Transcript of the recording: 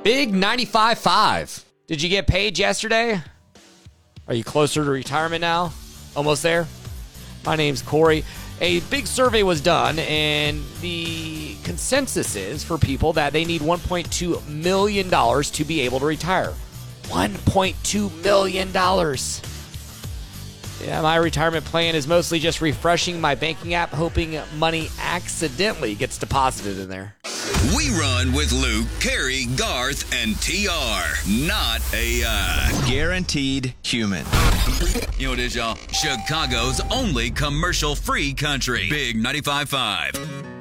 Big 95.5. Did you get paid yesterday? Are you closer to retirement now? Almost there? My name's Corey. A big survey was done, and the consensus is for people that they need $1.2 million to be able to retire. $1.2 million. Yeah, my retirement plan is mostly just refreshing my banking app, hoping money accidentally gets deposited in there. We run with Luke, Carrie, Garth, and TR. Not AI. Guaranteed human. You know what it is, y'all? Chicago's only commercial-free country. Big 95.5.